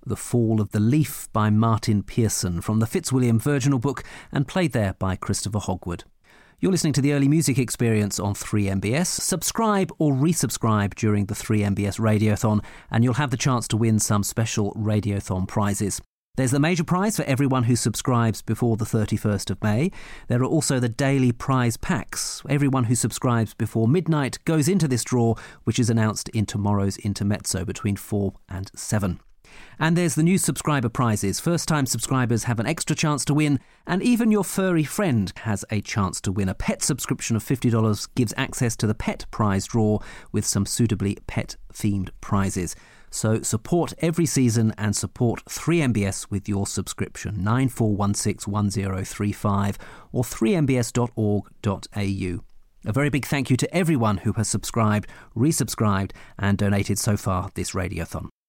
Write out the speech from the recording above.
The Fall of the Leaf by Martin Pearson from the Fitzwilliam Virginal book and played there by Christopher Hogwood. You're listening to the Early Music Experience on 3MBS. Subscribe or resubscribe during the 3MBS Radiothon and you'll have the chance to win some special Radiothon prizes. There's the major prize for everyone who subscribes before the 31st of May. There are also the daily prize packs. Everyone who subscribes before midnight goes into this draw, which is announced in tomorrow's Intermezzo between 4 and 7. And there's the new subscriber prizes. First-time subscribers have an extra chance to win, and even your furry friend has a chance to win. A pet subscription of $50 gives access to the pet prize draw with some suitably pet-themed prizes. So support every season and support 3MBS with your subscription, 94161035 or 3mbs.org.au. A very big thank you to everyone who has subscribed, resubscribed and donated so far this Radiothon.